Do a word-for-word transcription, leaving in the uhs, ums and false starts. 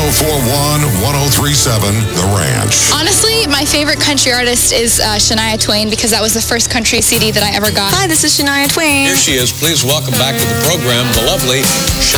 oh four one, one oh three seven, The Ranch. Honestly, my favorite country artist is uh, Shania Twain because that was the first country C D that I ever got. Hi, this is Shania Twain. Here she is. Please welcome back to the program the lovely Shania.